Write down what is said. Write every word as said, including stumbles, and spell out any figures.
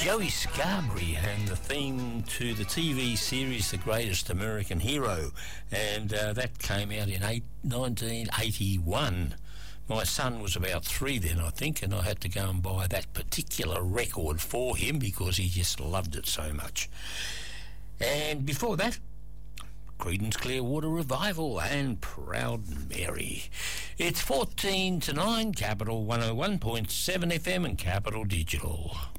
Joey Scarborough and the theme to the T V series The Greatest American Hero, and uh, that came out in eight, nineteen eighty-one. My son was about three then, I think, and I had to go and buy that particular record for him because he just loved it so much. And before that, Creedence Clearwater Revival and Proud Mary. It's fourteen to nine, Capital one oh one point seven F M and Capital Digital.